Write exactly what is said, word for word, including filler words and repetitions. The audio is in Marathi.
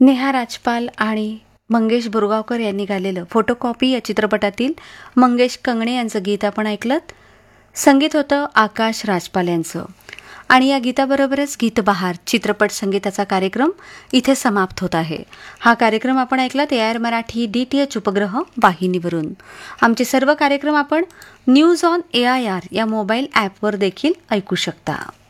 नेहा राजपाल आणि मंगेश बोरगावकर यांनी गायलेलं फोटोकॉपी या चित्रपटातील मंगेश कंगणे यांचं गीत आपण ऐकलं. संगीत होतं आकाश राजपाल यांचं. आणि या गीताबरोबरच गीतबहार चित्रपट संगीताचा कार्यक्रम इथे समाप्त होत आहे. हा कार्यक्रम आपण ऐकलात AR Marathi D T H उपग्रह वाहिनीवरून. आमचे सर्व कार्यक्रम आपण news on A I R या मोबाईल ॲपवर देखील ऐकू शकता.